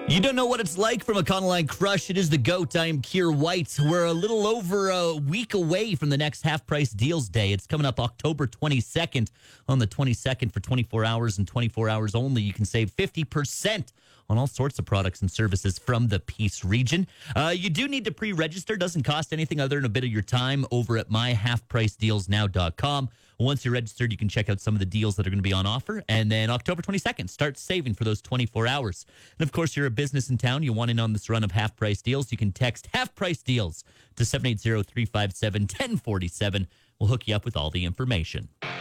You don't know what it's like from a Econoline Crush. It is the GOAT. I am Keir White. We're a little over a week away from the next Half Price Deals Day. It's coming up October 22nd. On the 22nd for 24 hours and 24 hours only, you can save 50% on all sorts of products and services from the Peace region. You do need to pre-register. Doesn't cost anything other than a bit of your time over at myhalfpricedealsnow.com. Once you're registered, you can check out some of the deals that are going to be on offer. And then October 22nd, start saving for those 24 hours. And of course, you're a business in town. You want in on this run of half price deals. You can text half price deals to 780-357-1047. We'll hook you up with all the information.